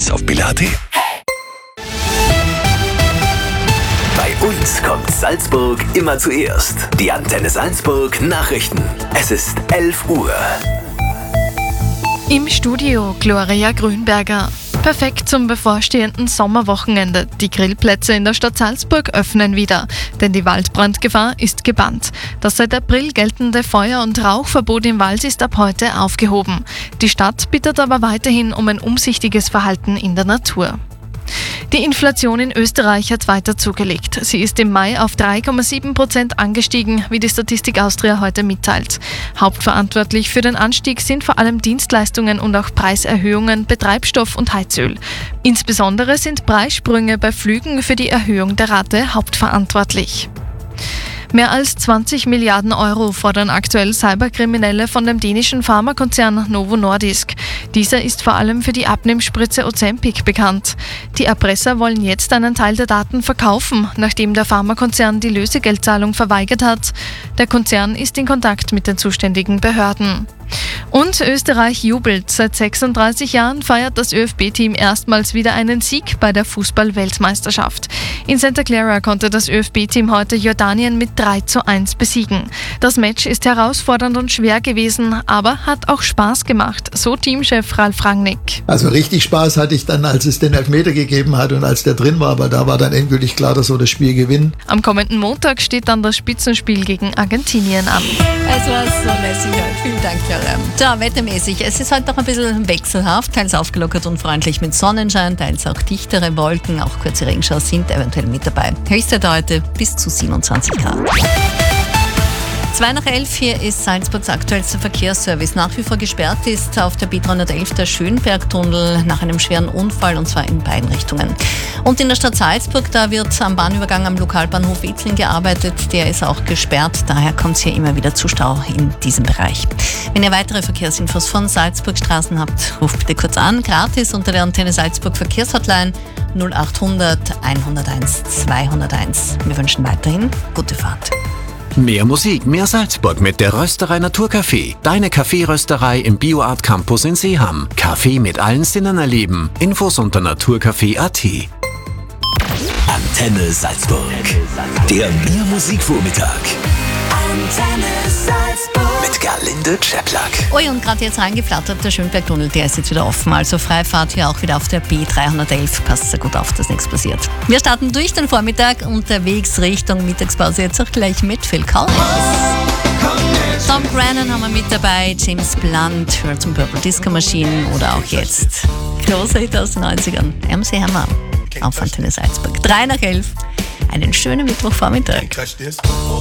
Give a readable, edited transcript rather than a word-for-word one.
Details auf billa.at. Bei uns kommt Salzburg immer zuerst. Die Antenne Salzburg Nachrichten. Es ist 11 Uhr. Im Studio Gloria Grünberger. Perfekt zum bevorstehenden Sommerwochenende. Die Grillplätze in der Stadt Salzburg öffnen wieder, denn die Waldbrandgefahr ist gebannt. Das seit April geltende Feuer- und Rauchverbot im Wald ist ab heute aufgehoben. Die Stadt bittet aber weiterhin um ein umsichtiges Verhalten in der Natur. Die Inflation in Österreich hat weiter zugelegt. Sie ist im Mai auf 3,7% angestiegen, wie die Statistik Austria heute mitteilt. Hauptverantwortlich für den Anstieg sind vor allem Dienstleistungen und auch Preiserhöhungen bei Treibstoff und Heizöl. Insbesondere sind Preissprünge bei Flügen für die Erhöhung der Rate hauptverantwortlich. Mehr als 20 Milliarden Euro fordern aktuell Cyberkriminelle von dem dänischen Pharmakonzern Novo Nordisk. Dieser ist vor allem für die Abnehmspritze Ozempic bekannt. Die Erpresser wollen jetzt einen Teil der Daten verkaufen, nachdem der Pharmakonzern die Lösegeldzahlung verweigert hat. Der Konzern ist in Kontakt mit den zuständigen Behörden. Und Österreich jubelt. Seit 36 Jahren feiert das ÖFB-Team erstmals wieder einen Sieg bei der Fußball-Weltmeisterschaft. In Santa Clara konnte das ÖFB-Team heute Jordanien mit 3:1 besiegen. Das Match ist herausfordernd und schwer gewesen, aber hat auch Spaß gemacht, so Teamchef Ralf Rangnick. Also richtig Spaß hatte ich dann, als es den Elfmeter gegeben hat und als der drin war, aber da war dann endgültig klar, dass wir das Spiel gewinnen. Am kommenden Montag steht dann das Spitzenspiel gegen Argentinien an. Es war so lässig heute. Vielen Dank, Clara. Ja, wettermäßig. Es ist heute noch ein bisschen wechselhaft, teils aufgelockert und freundlich mit Sonnenschein, teils auch dichtere Wolken, auch kurze Regenschauer sind eventuell mit dabei. Höchstwerte heute bis zu 27 Grad. 11:02 hier ist Salzburgs aktuellster Verkehrsservice. Nach wie vor gesperrt ist auf der B311 der Schönbergtunnel nach einem schweren Unfall, und zwar in beiden Richtungen. Und in der Stadt Salzburg, da wird am Bahnübergang am Lokalbahnhof Wetzling gearbeitet. Der ist auch gesperrt, daher kommt es hier immer wieder zu Stau in diesem Bereich. Wenn ihr weitere Verkehrsinfos von Salzburg Straßen habt, ruft bitte kurz an, gratis unter der Antenne Salzburg Verkehrshotline 0800 101 201. Wir wünschen weiterhin gute Fahrt. Mehr Musik, mehr Salzburg mit der Rösterei Naturcafé. Deine Kaffeerösterei im BioArt Campus in Seeham. Kaffee mit allen Sinnen erleben. Infos unter naturcafé.at. Antenne Salzburg. Der Mehr Musikvormittag. Antenne Salzburg. Mit Gerlinde Czeplak. Ui, und gerade jetzt reingeflattert, der Schönbergtunnel, der ist jetzt wieder offen. Also Freifahrt hier auch wieder auf der B311. Passt sehr gut auf, dass nichts passiert. Wir starten durch den Vormittag unterwegs Richtung Mittagspause. Jetzt auch gleich mit Phil Collins. Tom Brennan haben wir mit dabei, James Blunt, hört zum Purple Disco Machine oder auch jetzt großer Hit aus den 90ern, MC Hammer auf Antenne Salzburg. 11:03. Einen schönen Mittwochvormittag.